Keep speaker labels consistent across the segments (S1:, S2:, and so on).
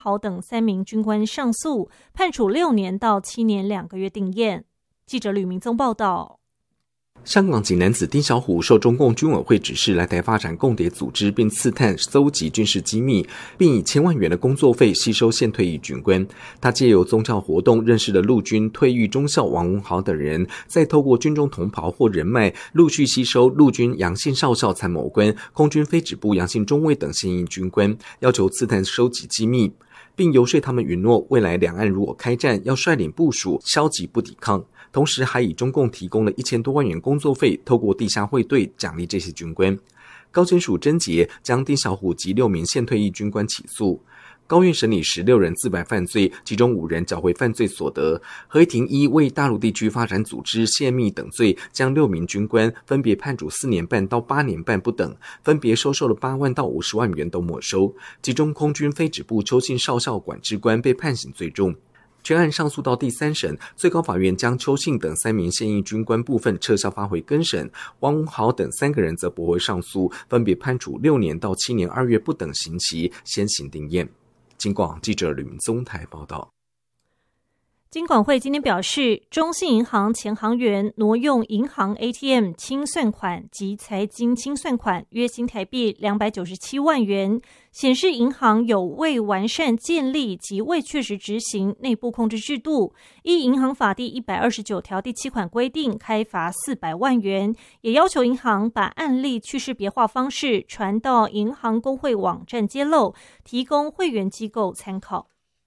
S1: 豪等3名军官上诉，判处6年到7年2个月定谳。记者吕明宗报道。
S2: 香港籍男子丁小虎受中共军委会指示来台发展共谍组织，并刺探搜集军事机密，并以1000万元的工作费吸收现退役军官。他借由宗教活动认识了陆军退役中校王文豪等人，再透过军中同袍或人脉，陆续吸收陆军杨姓少校参谋官、空军飞指部杨姓中尉等现役军官，要求刺探收集机密，并游说他们允诺未来两岸如果开战，要率领部署消极不抵抗。同时还以中共提供了1000多万元工作费，透过地下汇兑奖励这些军官。高检署侦结，将丁小虎及6名现退役军官起诉。高院审理16人自白犯罪，其中5人缴回犯罪所得。合议庭依为大陆地区发展组织泄密等罪，将6名军官分别判处4年半到8年半不等，分别收受了8万到50万元都没收。其中空军飞指部邱姓少校管制官被判刑最重。全案上诉到第3审，最高法院将邱姓等3名现役军官部分撤销发回更审，王文豪等3个人则驳回上诉，分别判处6年到7年2月不等刑期，先行定谳。警广记者吕明宗台报道。
S1: 金管会今天表示，中信银行前行员挪用银行 ATM 清算款及财金清算款约新台币297万元，显示银行有未完善建立及未确实执行内部控制制度，依银行法第129条第7款规定开罚400万元，也要求银行把案例去识别化方式传到银行公会网站揭露，提供会员机构参考。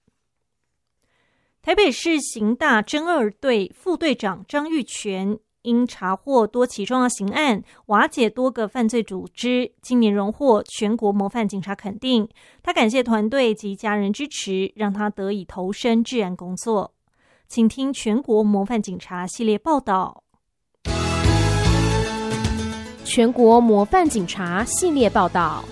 S1: 台北市刑大侦二队副队长张玉泉因查获多起重要刑案，瓦解多个犯罪组织，今年荣获全国模范警察肯定。他感谢团队及家人支持，让他得以投身治安工作。请听全国模范警察系列报道。
S3: 全国模范警察系列报道。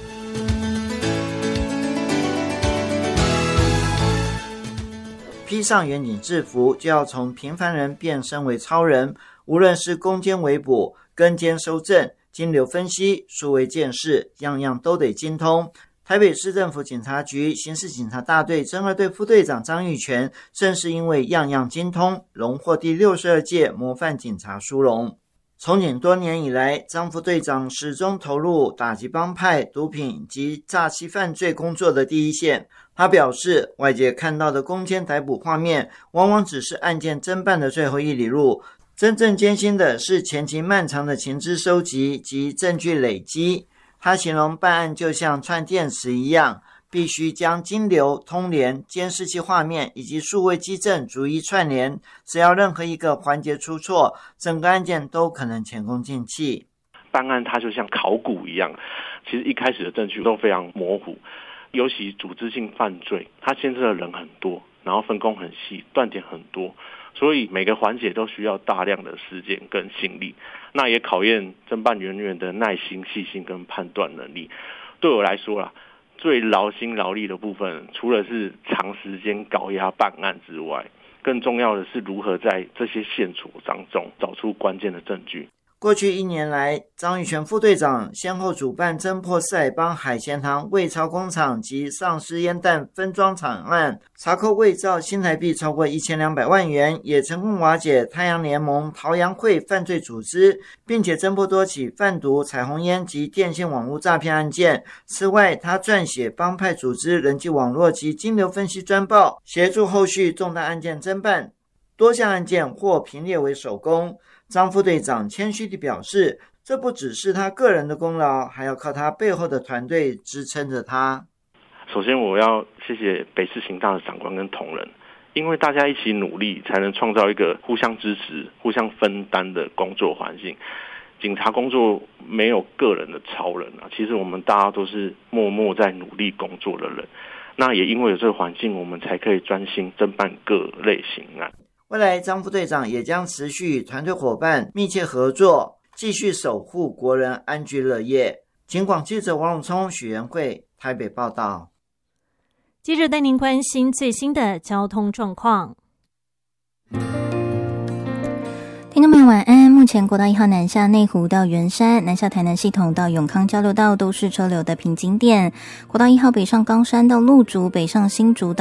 S4: 披上远警制服，就要从平凡人变身为超人。无论是攻坚围捕、跟监收证、金流分析、数位鉴识，样样都得精通。台北市政府警察局刑事警察大队侦二队副队长张玉泉，正是因为样样精通，荣获第62届模范警察殊荣。从警多年以来，张副队长始终投入打击帮派、毒品及诈欺犯罪工作的第一线。他表示，外界看到的攻坚逮捕画面，往往只是案件侦办的最后一里路，真正艰辛的是前期漫长的情资收集及证据累积。他形容办案就像串电池一样，必须将金流、通联、监视器画面以及数位基证逐一串联，只要任何一个环节出错，整个案件都可能前功尽弃。
S5: 办案它就像考古一样，其实一开始的证据都非常模糊，尤其组织性犯罪，它牵涉的人很多，然后分工很细，断点很多，所以每个环节都需要大量的时间跟心力，那也考验侦办人员的耐心、细心跟判断能力。对我来说啦，最劳心劳力的部分，除了是长时间高压办案之外，更重要的是如何在这些线索当中找出关键的证据。
S4: 过去1年来，张玉泉副队长先后主办侦破四海帮海鲜堂伪钞工厂及丧尸烟弹分装厂案，查扣伪造新台币超过1200万元，也成功瓦解太阳联盟、桃阳会犯罪组织，并且侦破多起贩毒、彩虹烟及电信网络诈骗案件。此外，他撰写帮派组织人际网络及金流分析专报，协助后续重大案件侦办，多项案件获评列为首功。张副队长谦虚地表示，这不只是他个人的功劳，还要靠他背后的团队支撑着他。
S5: 首先我要谢谢北市刑大的长官跟同仁，因为大家一起努力，才能创造一个互相支持、互相分担的工作环境。警察工作没有个人的超人啊，其实我们大家都是默默在努力工作的人。那也因为有这个环境，我们才可以专心侦办各类刑案。
S4: 未来张副队长也将持续与团队伙伴密切合作，继续守护国人安居乐业。警广记者王永聪、许元慧台北报道。
S1: 接着带您关心最新的交通状况。
S6: 听众朋友晚安，目前国道1号南下内湖到圆山，南下台南系统到永康交流道都是车流的瓶颈点。国道1号北上冈山到路竹，北上新竹到